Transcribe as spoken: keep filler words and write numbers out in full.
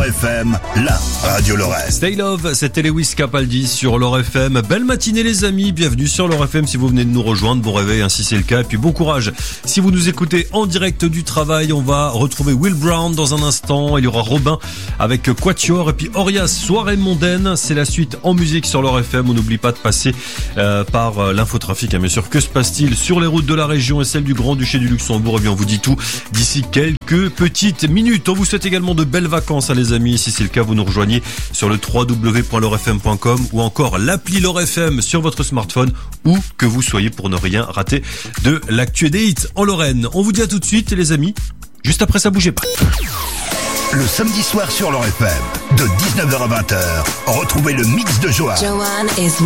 F M, la radio lorraine. Stay Love, c'était Lewis Capaldi sur l'Or F M. Belle matinée les amis, bienvenue sur l'Or F M si vous venez de nous rejoindre. Bon réveil hein, si c'est le cas, et puis bon courage si vous nous écoutez en direct du travail. On va retrouver Will Brown dans un instant, il y aura Robin avec Quatuor, et puis Orias, soirée mondaine. C'est la suite en musique sur l'Or F M. On n'oublie pas de passer euh, par euh, l'infotrafic, hein, bien sûr. Que se passe-t-il sur les routes de la région et celle du Grand-Duché du Luxembourg? Eh bien on vous dit tout d'ici quelques petites minutes. On vous souhaite également de belles vacances hein, les amis. Si c'est le cas, vous nous rejoignez sur le w w w point lor f m point com ou encore l'appli Lor F M sur votre smartphone, où que vous soyez, pour ne rien rater de l'actu et des hits en Lorraine. On vous dit à tout de suite les amis, juste après ça, bougez pas. Le samedi soir sur l'Or F M, de dix-neuf heures à vingt heures, retrouvez le mix de Johan. Johan is